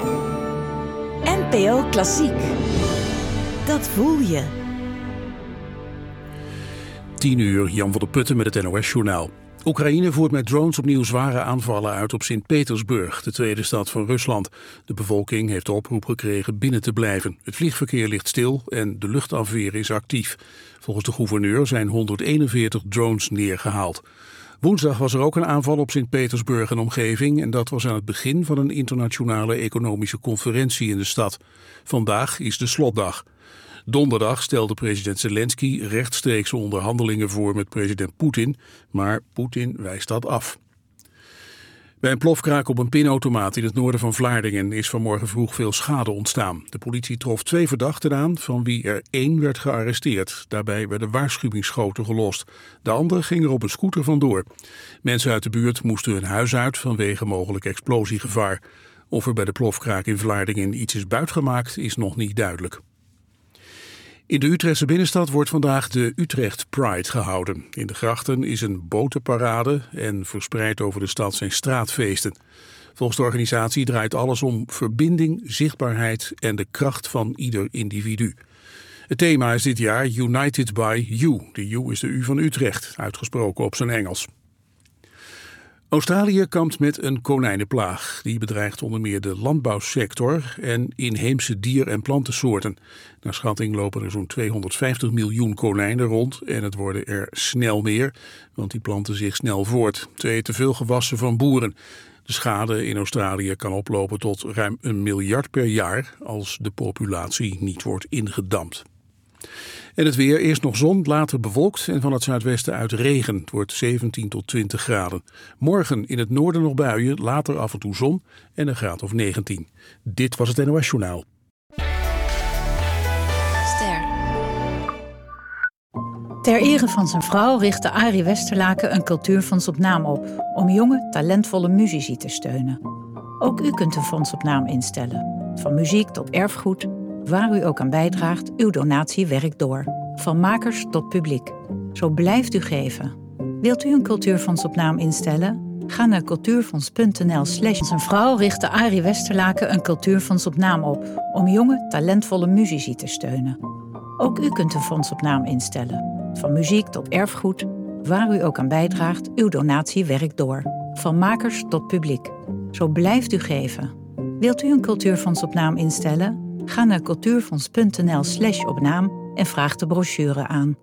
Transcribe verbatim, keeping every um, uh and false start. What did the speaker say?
N P O Klassiek. Dat voel je. tien uur, Jan van der Putten met het N O S-journaal. Oekraïne voert met drones opnieuw zware aanvallen uit op Sint-Petersburg, de tweede stad van Rusland. De bevolking heeft de oproep gekregen binnen te blijven. Het vliegverkeer ligt stil en de luchtafweer is actief. Volgens de gouverneur zijn honderdeenenveertig drones neergehaald. Woensdag was er ook een aanval op Sint-Petersburg en omgeving en dat was aan het begin van een internationale economische conferentie in de stad. Vandaag is de slotdag. Donderdag stelde president Zelensky rechtstreekse onderhandelingen voor met president Poetin, maar Poetin wijst dat af. Bij een plofkraak op een pinautomaat in het noorden van Vlaardingen is vanmorgen vroeg veel schade ontstaan. De politie trof twee verdachten aan, van wie er één werd gearresteerd. Daarbij werden waarschuwingsschoten gelost. De andere ging er op een scooter vandoor. Mensen uit de buurt moesten hun huis uit vanwege mogelijk explosiegevaar. Of er bij de plofkraak in Vlaardingen iets is buitgemaakt is nog niet duidelijk. In de Utrechtse binnenstad wordt vandaag de Utrecht Pride gehouden. In de grachten is een botenparade en verspreid over de stad zijn straatfeesten. Volgens de organisatie draait alles om verbinding, zichtbaarheid en de kracht van ieder individu. Het thema is dit jaar United by You. De U is de U van Utrecht, uitgesproken op zijn Engels. Australië kampt met een konijnenplaag. Die bedreigt onder meer de landbouwsector en inheemse dier- en plantensoorten. Naar schatting lopen er zo'n tweehonderdvijftig miljoen konijnen rond en het worden er snel meer, want die planten zich snel voort. Ze eten veel gewassen van boeren. De schade in Australië kan oplopen tot ruim een miljard per jaar als de populatie niet wordt ingedampt. En het weer, eerst nog zon, later bewolkt en van het zuidwesten uit regen. Het wordt zeventien tot twintig graden. Morgen in het noorden nog buien, later af en toe zon en een graad of negentien. Dit was het N O S-journaal. Ster. Ter ere van zijn vrouw richtte Arie Westerlaken een cultuurfonds op naam op, om jonge, talentvolle muzici te steunen. Ook u kunt een fonds op naam instellen. Van muziek tot erfgoed. Waar u ook aan bijdraagt, uw donatie werkt door. Van makers tot publiek. Zo blijft u geven. Wilt u een cultuurfonds op naam instellen? Ga naar cultuurfonds.nl slash zijn vrouw richtte Arie Westerlaken een cultuurfonds op naam op, om jonge, talentvolle muzici te steunen. Ook u kunt een fonds op naam instellen. Van muziek tot erfgoed. Waar u ook aan bijdraagt, uw donatie werkt door. Van makers tot publiek. Zo blijft u geven. Wilt u een cultuurfonds op naam instellen? Ga naar cultuurfonds.nl slash op naam en vraag de brochure aan.